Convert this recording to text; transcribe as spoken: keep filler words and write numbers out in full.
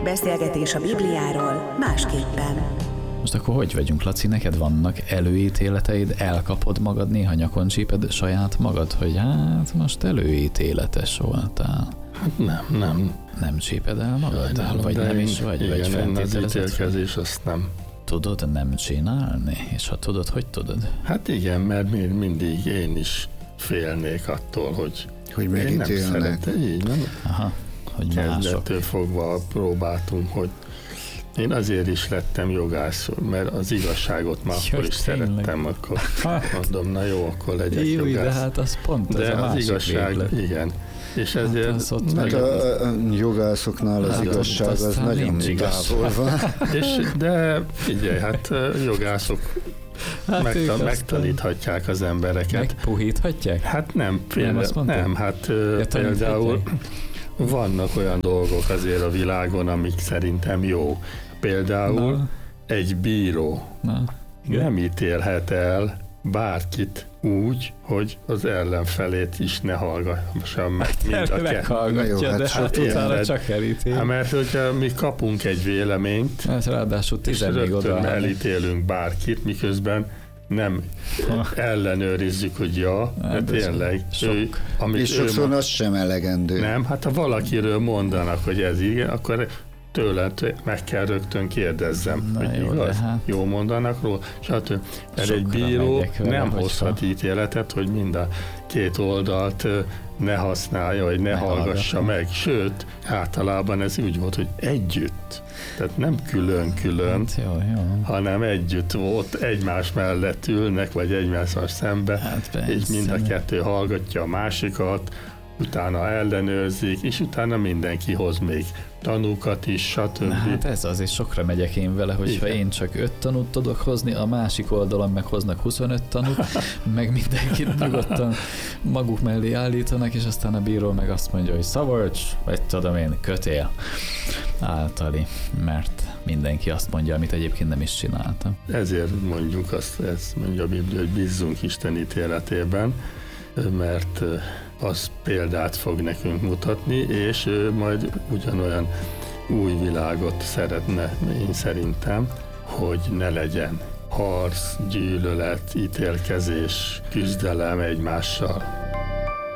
Beszélgetés a Bibliáról másképpen. Most akkor hogy vagyunk, Laci? Neked vannak előítéleteid? Elkapod magad, néha nyakon csíped saját magad, hogy hát most előítéletes voltál? Hát nem, nem. Nem csíped el magad? Sajnálom, vagy nem én, is vagy? igen, vagy feltételezett? Az ítélkezés azt nem. Tudod nem csinálni? És ha tudod, hogy tudod? Hát igen, mert mindig én is félnék attól, hogy, hogy megítélnek. Így, nem? Aha, hogy mások. Kezdettől fogva próbáltunk, hogy én azért is lettem jogász, mert az igazságot már akkor is tényleg szerettem, akkor mondom, na jó, akkor legyek jó, jogász. De hát az pont de ez a az igazság, véglet. igen. És ezért hát az hát a, a jogászoknál az hát igazság az, az nagyon távol van. És, de figyelj, hát jogászok hát megta, megtaníthatják az embereket. Megpuhíthatják? Hát nem, például, nem, nem hát ja, például vannak olyan dolgok azért a világon, amik szerintem jó. Például Na. egy bíró Na. nem ítélhet el bárkit úgy, hogy az ellenfelét is ne hallgassa meg, mind a meghallgatja, de hát utána csak elítél. Hát, mert hogyha mi kapunk egy véleményt, hát ráadásul és rögtön elítélünk bárkit, miközben nem ha. ellenőrizzük, hogy ja, hát de tényleg. Ő, amit és sokszor mond, az sem elegendő. Nem, hát ha valakiről mondanak, hogy ez igen, akkor tőled meg kell rögtön kérdezzem, Na hogy jó, igaz, hát jó mondanak róla, stb. Mert egy bíró nem hozhat ha. ítéletet, hogy mind a két oldalt ne használja, vagy ne, ne hallgassa hallgatni. meg. Sőt, általában ez úgy volt, hogy együtt. Tehát nem külön-külön, hát jó, jó. hanem együtt volt, egymás mellett ülnek, vagy egymással szembe, hát és mind a kettő hallgatja a másikat, utána ellenőrzik, és utána mindenki hoz még tanúkat is, stb. Na, hát ez az, és sokra megyek én vele, hogy ha én csak öt tanút tudok hozni, a másik oldalon meg hoznak huszonöt tanút, meg mindenkit nyugodtan maguk mellé állítanak, és aztán a bíró meg azt mondja, hogy Szabolcs, vagy tudom én, kötél általi, mert mindenki azt mondja, amit egyébként nem is csináltam. Ezért mondjuk azt, ezt mondja a Biblia, hogy bízzunk Isten ítéletében, mert az példát fog nekünk mutatni, és ő majd ugyanolyan új világot szeretne, én szerintem, hogy ne legyen harc, gyűlölet, ítélkezés, küzdelem egymással.